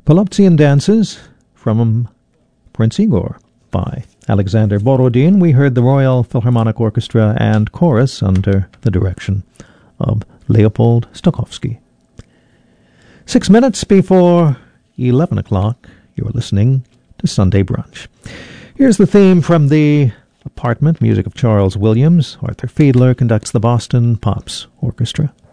Polovtsian Dances from Prince Igor by Alexander Borodin. We heard the Royal Philharmonic Orchestra and chorus under the direction of Leopold Stokowski. 6 minutes before 11 o'clock, you're listening to Sunday Brunch. Here's the theme from The Apartment, music of Charles Williams. Arthur Fiedler conducts the Boston Pops Orchestra.